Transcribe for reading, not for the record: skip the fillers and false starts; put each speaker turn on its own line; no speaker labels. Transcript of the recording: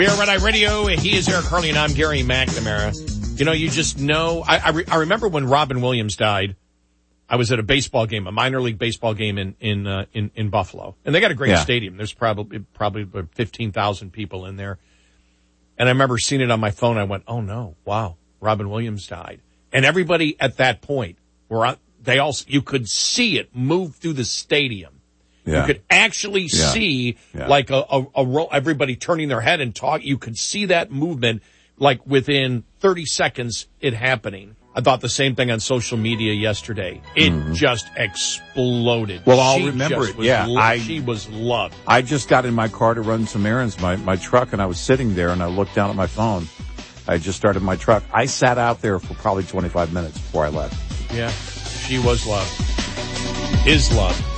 We are Red Eye Radio. He is Eric Harley, and I'm Gary McNamara. You know, you just know. I remember when Robin Williams died. I was at a baseball game, a minor league baseball game in Buffalo, and they got a great stadium. There's probably 15,000 people in there, and I remember seeing it on my phone. I went, "Oh no, wow, Robin Williams died," and everybody at that point you could see it move through the stadium. Yeah. You could actually see like everybody turning their head and talk. You could see that movement like within 30 seconds it happening. I thought the same thing on social media yesterday. It just exploded.
Well, I'll remember it.
She was loved.
I just got in my car to run some errands, my truck, and I was sitting there and I looked down at my phone. I just started my truck. I sat out there for probably 25 minutes before I left.
Yeah, she was loved. Is loved.